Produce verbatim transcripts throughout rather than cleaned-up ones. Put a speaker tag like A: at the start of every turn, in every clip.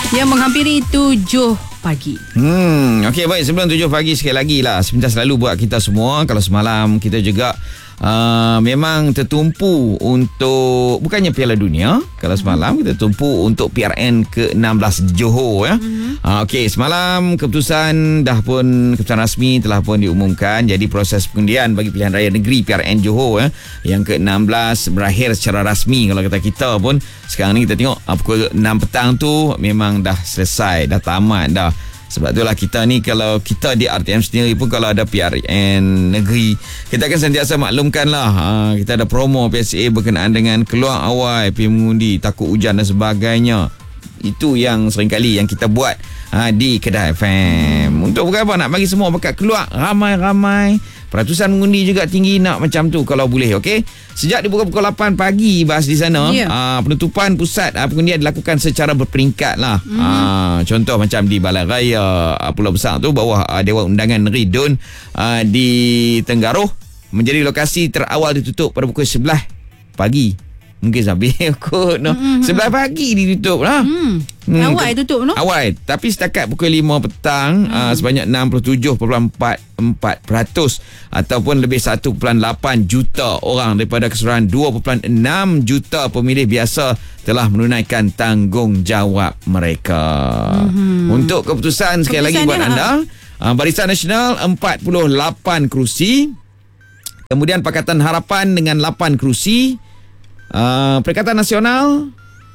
A: yang menghampiri tujuh pagi.
B: Hmm, okey, baik, sebelum tujuh pagi sekali lagi lah, sebentar selalu buat kita semua. Kalau semalam kita juga uh, memang tertumpu untuk, bukannya Piala Dunia, kalau semalam mm-hmm. kita tumpu untuk P R N ke enam belas Johor ya. Mm-hmm. Uh, okey, semalam keputusan dah pun, keputusan rasmi telah pun diumumkan. Jadi proses pengundian bagi pilihan raya negeri P R N Johor ya, yang ke enam belas berakhir secara rasmi. Kalau kata kita pun sekarang ni kita tengok uh, pukul enam petang tu memang dah selesai, dah tamat dah. Sebab itulah kita ni, kalau kita di R T M sendiri pun, kalau ada P R N negeri, kita akan sentiasa maklumkan lah. Ha, kita ada promo P S A berkenaan dengan keluar awal pergi mengundi, takut hujan dan sebagainya. Itu yang seringkali yang kita buat ha, di Kedah F M. Untuk bukan apa, nak bagi semua bakat keluar ramai-ramai. Peratusan mengundi juga tinggi nak macam tu kalau boleh, okey. Sejak dibuka pukul lapan pagi bahas di sana, yeah. aa, penutupan pusat aa, pengundian dilakukan secara berperingkat lah. Mm. Aa, contoh macam di Balai Raya aa, Pulau Besar tu, bawah aa, Dewan Undangan Negeri Dun aa, di Tenggaroh menjadi lokasi terawal ditutup pada pukul sebelas pagi. Mungkin sampai kot no. Mm-hmm. sebelas pagi ditutup lah. Mm. Hmm,
A: awal tutup no?
B: Awal. Tapi setakat pukul lima petang mm. uh, sebanyak enam puluh tujuh perpuluhan empat empat peratus ataupun lebih satu perpuluhan lapan juta orang daripada keseluruhan dua perpuluhan enam juta pemilih biasa telah menunaikan tanggungjawab mereka. Mm-hmm. Untuk keputusan sekali lagi buat anda, uh, Barisan Nasional empat puluh lapan kerusi. Kemudian Pakatan Harapan dengan lapan kerusi. Uh, Perikatan Nasional,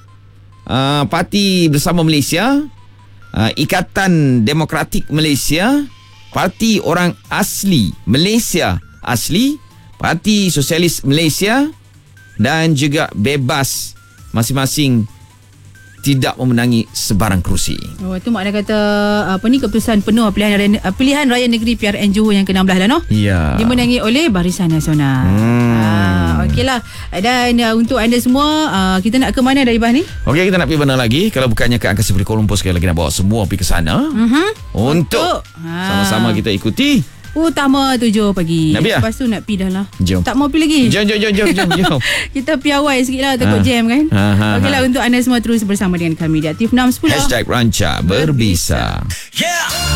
B: uh, Parti Bersama Malaysia, uh, Ikatan Demokratik Malaysia, Parti Orang Asli Malaysia Asli, Parti Sosialis Malaysia dan juga Bebas, masing-masing tidak memenangi sebarang kerusi. Oh, itu makna kata apa ni, keputusan penuh pilihan raya, pilihan raya negeri P R N Johor yang ke enam belas lah no? Ya. Dimenangi oleh Barisan Nasional. Hmm. Ah, okeylah. Dan uh, untuk anda semua, uh, kita nak ke mana dari Bah ni? Okey, kita nak pergi mana lagi? Kalau bukannya ke Angkasa Puri Kuala Lumpur, sekali lagi nak bawa semua pergi ke sana. Uh-huh. Untuk, untuk sama-sama kita ikuti utama tujuh pagi. Nak pergi Lepas tu nak pergi dah lah. Jom. Tak mau pergi lagi. Jom, jom, jom, jom, jom, jom. Kita piawai sikit lah, takut ha. jam kan. Ha, ha, Okeylah, ha. Untuk anda semua terus bersama dengan kami di Aktif enam sepuluh. Hashtag Ranca Berbisa. Yeah.